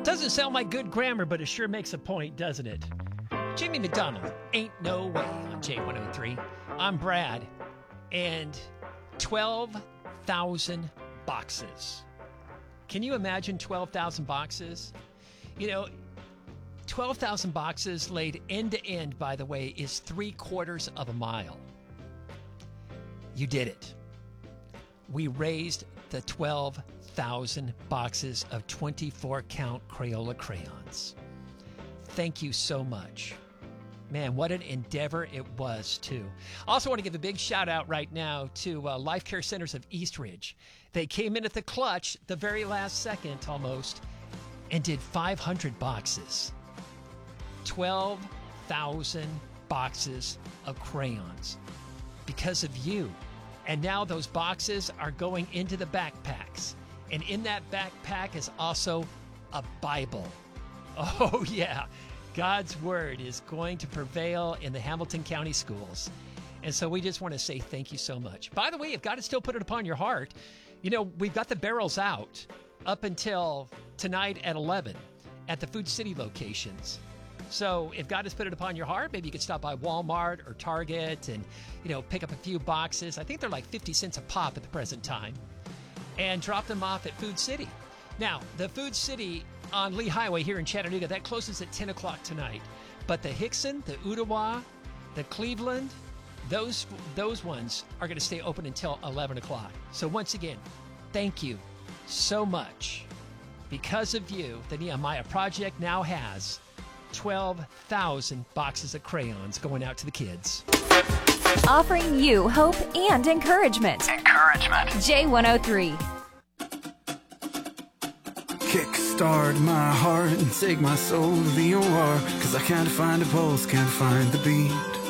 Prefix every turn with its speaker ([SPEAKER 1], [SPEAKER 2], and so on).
[SPEAKER 1] Doesn't sound like good grammar, but it sure makes a point, doesn't it? Jimmy McDonald, Ain't No Way on J103. I'm Brad, and 12,000 boxes. Can you imagine 12,000 boxes? You know, 12,000 boxes laid end to end, by the way, is 3/4 of a mile. You did it. We raised the 12,000 boxes of 24-count Crayola crayons. Thank you so much. Man, what an endeavor it was, too. I also want to give a big shout out right now to Life Care Centers of Eastridge. They came in at the clutch, the very last second almost, and did 500 boxes. 12,000 boxes of crayons because of you. And now those boxes are going into the backpacks. And in that backpack is also a Bible. Oh, yeah. God's word is going to prevail in the Hamilton County schools. And so we just want to say thank you so much. By the way, if God has still put it upon your heart, you know, we've got the barrels out up until tonight at 11 at the Food City locations. So if God has put it upon your heart, maybe you could stop by Walmart or Target and, you know, pick up a few boxes. I think they're like 50 cents a pop at the present time, and drop them off at Food City. Now, the Food City on Lee Highway here in Chattanooga, that closes at 10 o'clock tonight. But the Hickson, the Ottawa, the Cleveland, those ones are going to stay open until 11 o'clock. So once again, thank you so much. Because of you, the Nehemiah Project now has 12,000 boxes of crayons going out to the kids.
[SPEAKER 2] Offering you hope and encouragement. J103.
[SPEAKER 3] Kickstart my heart and take my soul to the war, 'cause I can't find a pulse, can't find the beat.